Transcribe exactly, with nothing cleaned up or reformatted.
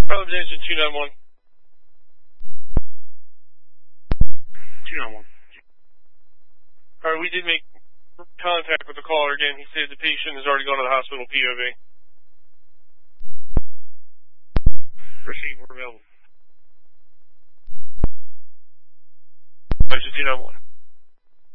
Problems engine two nine one. two nine one. Alright, we did make contact with the caller again. He said the patient has already gone to the hospital P O V. Receive, we're available. Engine two nine one.